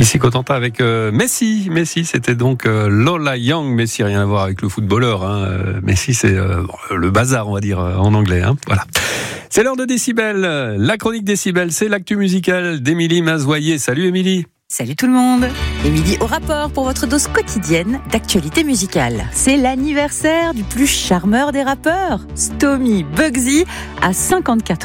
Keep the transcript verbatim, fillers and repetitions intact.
Ici Cotentin avec euh, Messi. Messi, c'était donc euh, Lola Young. Messi, rien à voir avec le footballeur. Hein. Euh, Messi, c'est euh, le bazar, on va dire, euh, en anglais. Hein. Voilà. C'est l'heure de Décibel. La chronique Décibel, c'est l'actu musical d'Émilie Mazoyer. Salut Émilie. Salut tout le monde. Émilie au rapport pour votre dose quotidienne d'actualité musicale. C'est l'anniversaire du plus charmeur des rappeurs, Stomy Bugsy, à cinquante-quatre